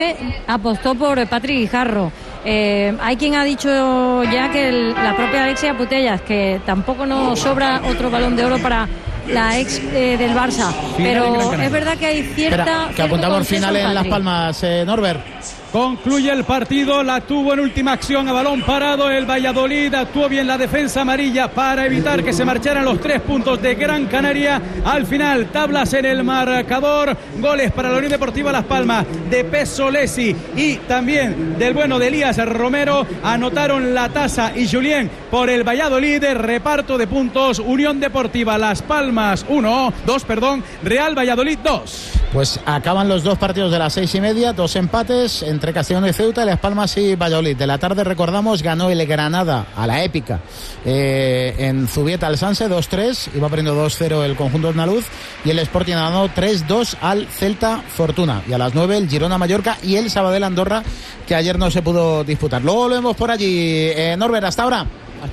apostó por Patrick Guijarro. Hay quien ha dicho ya que la propia Alexia Putellas, que tampoco nos sobra otro Balón de Oro para la ex del Barça, pero es verdad que hay cierta... que apuntamos final en Las Palmas, Norbert. Concluye el partido, la tuvo en última acción a balón parado el Valladolid, actuó bien la defensa amarilla para evitar que se marcharan los 3 puntos de Gran Canaria. Al final, tablas en el marcador, goles para la Unión Deportiva Las Palmas de Pesolesi y también del bueno de Elías Romero, anotaron la tasa y Julián por el Valladolid. Reparto de puntos, Unión Deportiva Las Palmas 2, Real Valladolid 2. Pues acaban los 2 partidos de las 6:30, 2 empates entre Castellón y Ceuta, Las Palmas y Valladolid. De la tarde, recordamos, ganó el Granada a la épica en Zubieta al Sanse 2-3, iba perdiendo 2-0 el conjunto andaluz, y el Sporting ganó 3-2 al Celta Fortuna. Y a las 9 el Girona Mallorca y el Sabadell Andorra, que ayer no se pudo disputar. Luego lo vemos por allí. Norbert, hasta ahora.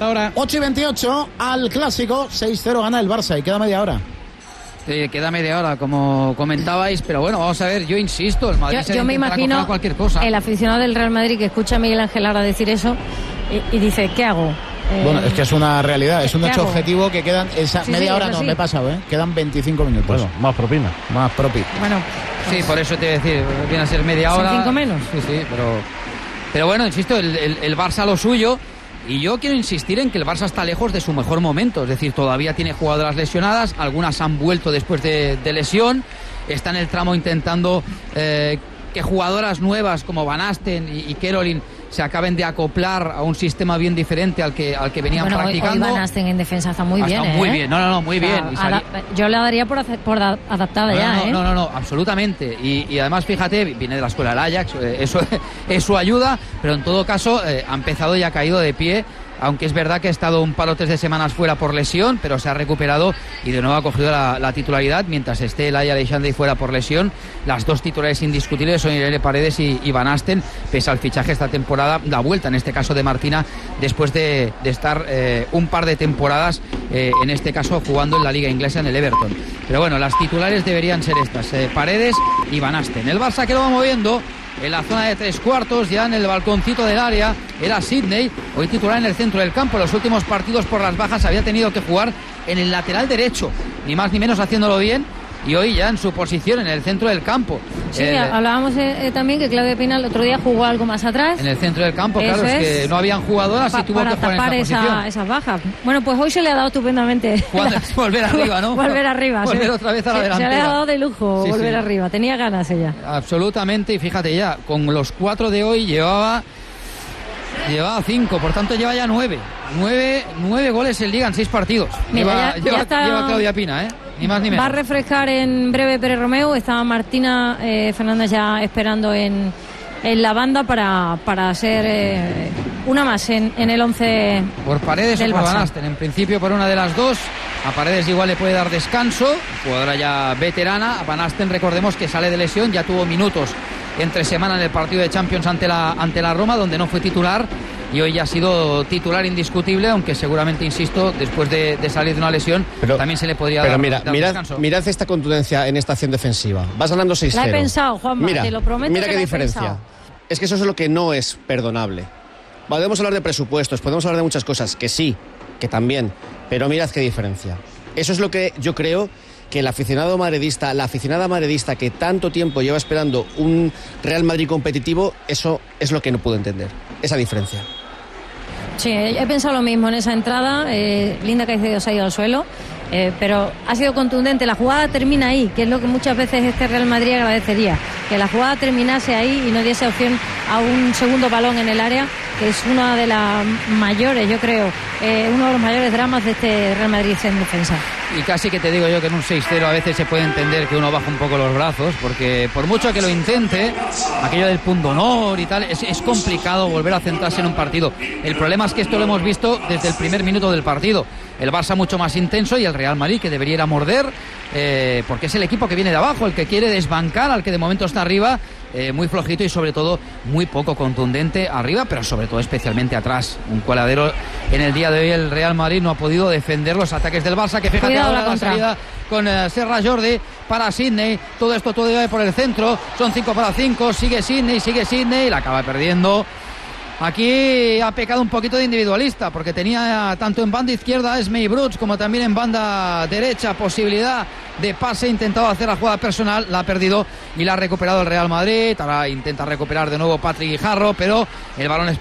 8:28 al Clásico, 6-0 gana el Barça y queda media hora. Queda media hora, como comentabais, pero bueno, vamos a ver, yo insisto, el Madrid yo me imagino cualquier cosa. El aficionado del Real Madrid que escucha a Miguel Ángel Lara decir eso y dice, ¿qué hago? Bueno, es que es una realidad, es un hecho objetivo que quedan media hora, no, sí. Me he pasado, quedan 25 minutos. Bueno, más propina. Bueno, sí, por eso te voy a decir, viene a ser media hora. Son 5 menos. Sí, pero bueno, insisto, el Barça lo suyo. Y yo quiero insistir en que el Barça está lejos de su mejor momento, es decir, todavía tiene jugadoras lesionadas, algunas han vuelto después de lesión, está en el tramo intentando que jugadoras nuevas como Van Asten y Caroline se acaben de acoplar a un sistema bien diferente al que venían practicando. Hoy Van Asten en defensa está muy bien. Muy bien, muy bien. Yo le daría por adaptada No, absolutamente. Y además, fíjate, viene de la escuela del Ajax, eso ayuda, pero en todo caso ha empezado y ha caído de pie. Aunque es verdad que ha estado un par o 3 de semanas fuera por lesión, pero se ha recuperado y de nuevo ha cogido la titularidad. Mientras esté Laia Aleixandre fuera por lesión, las 2 titulares indiscutibles son Irene Paredes y Van Asten, pese al fichaje esta temporada, la vuelta en este caso de Martina, después de estar un par de temporadas, en este caso jugando en la Liga Inglesa en el Everton. Pero bueno, las titulares deberían ser estas, Paredes y Van Asten. El Barça que lo va moviendo en la zona de 3/4, ya en el balconcito del área, era Sidney, hoy titular en el centro del campo. Los últimos partidos por las bajas había tenido que jugar en el lateral derecho, ni más ni menos haciéndolo bien, y hoy ya en su posición en el centro del campo. Sí, hablábamos también que Claudia Pina el otro día jugó algo más atrás. En el centro del campo, claro, es que no habían jugadoras y tuvo que jugar tapar en esa posición. Esas bajas. Bueno, pues hoy se le ha dado estupendamente. Volver arriba, ¿no? Volver arriba. Volver otra vez a la delantera. Se le ha dado de lujo volver arriba. Tenía ganas ella. Absolutamente, y fíjate ya, con los 4 de hoy llevaba 5, por tanto lleva ya 9 goles en Liga en 6 partidos. Mira, lleva Claudia Pina, ni más ni menos. Va a refrescar en breve Pérez Romeu. Está Martina Fernández ya esperando en la banda para ser una más en el 11 por Paredes del o por Barça. Van Asten, en principio por una de las dos. A Paredes igual le puede dar descanso, jugadora ya veterana. A Van Asten, recordemos que sale de lesión, ya tuvo minutos entre semana en el partido de Champions ante la Roma, donde no fue titular, y hoy ya ha sido titular indiscutible, aunque seguramente, insisto, después de salir de una lesión, también se le podría dar descanso. Mirad esta contundencia en esta acción defensiva. Vas ganando 6-0. La he pensado, Juanma, te lo prometo. Mira que qué diferencia. Pensado. Es que eso es lo que no es perdonable. Podemos hablar de presupuestos, podemos hablar de muchas cosas, que sí, que también, pero mirad qué diferencia. Eso es lo que yo creo que la aficionada madridista que tanto tiempo lleva esperando un Real Madrid competitivo, eso es lo que no puedo entender, esa diferencia. Sí, he pensado lo mismo en esa entrada. Linda Caicedo se ha ido al suelo, pero ha sido contundente. La jugada termina ahí, que es lo que muchas veces este Real Madrid agradecería, que la jugada terminase ahí y no diese opción a un segundo balón en el área, que es una de las mayores, yo creo, uno de los mayores dramas de este Real Madrid en defensa. Y casi que te digo yo que en un 6-0 a veces se puede entender que uno baja un poco los brazos, porque por mucho que lo intente, aquello del pundonor y tal, es complicado volver a centrarse en un partido. El problema es que esto lo hemos visto desde el primer minuto del partido. El Barça mucho más intenso y el Real Madrid, que debería ir a morder, porque es el equipo que viene de abajo, el que quiere desbancar al que de momento está arriba, muy flojito y sobre todo muy poco contundente arriba, pero sobre todo especialmente atrás. Un coladero en el día de hoy. El Real Madrid no ha podido defender los ataques del Barça, que fíjate ahora la salida con Serra Jordi para Sidney. Todo esto todavía por el centro. Son 5 para 5. Sigue Sidney. La acaba perdiendo. Aquí ha pecado un poquito de individualista, porque tenía tanto en banda izquierda a Esmei Brooks como también en banda derecha posibilidad de pase. Intentado hacer la jugada personal, la ha perdido y la ha recuperado el Real Madrid. Ahora intenta recuperar de nuevo Patrick Guijarro, pero el balón es